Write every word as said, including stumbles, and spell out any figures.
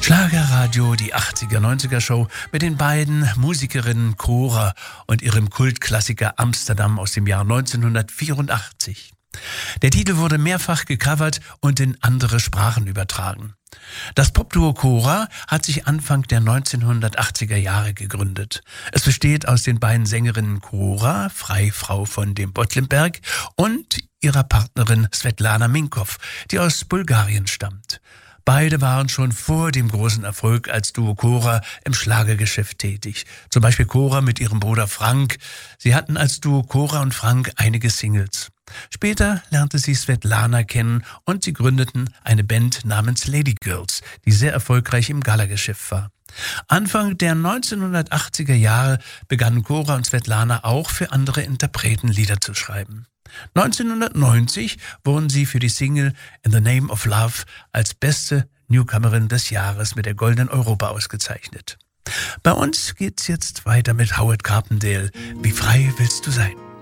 Schlagerradio, die achtziger-neunziger-Show mit den beiden Musikerinnen Cora und ihrem Kultklassiker Amsterdam aus dem Jahr neunzehnhundertvierundachtzig. Der Titel wurde mehrfach gecovert und in andere Sprachen übertragen. Das Popduo Cora hat sich Anfang der neunzehnhundertachtziger Jahre gegründet. Es besteht aus den beiden Sängerinnen Cora, Freifrau von dem Bottlenberg, und ihrer Partnerin Svetlana Minkow, die aus Bulgarien stammt. Beide waren schon vor dem großen Erfolg als Duo Cora im Schlagergeschäft tätig. Zum Beispiel Cora mit ihrem Bruder Frank. Sie hatten als Duo Cora und Frank einige Singles. Später lernte sie Svetlana kennen und sie gründeten eine Band namens Lady Girls, die sehr erfolgreich im Galageschäft war. Anfang der neunzehnhundertachtziger Jahre begannen Cora und Svetlana auch für andere Interpreten Lieder zu schreiben. neunzehnhundertneunzig wurden sie für die Single In the Name of Love als beste Newcomerin des Jahres mit der Goldenen Europa ausgezeichnet. Bei uns geht's jetzt weiter mit Howard Carpendale. Wie frei willst du sein?